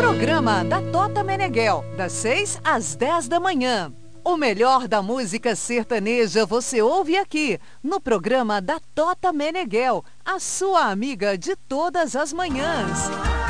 Programa da Tota Meneghel, das 6 às 10 da manhã. O melhor da música sertaneja você ouve aqui, no programa da Tota Meneghel, a sua amiga de todas as manhãs.